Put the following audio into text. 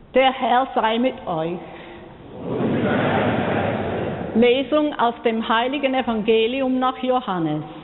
Der Herr sei mit euch. Lesung aus dem heiligen Evangelium nach Johannes.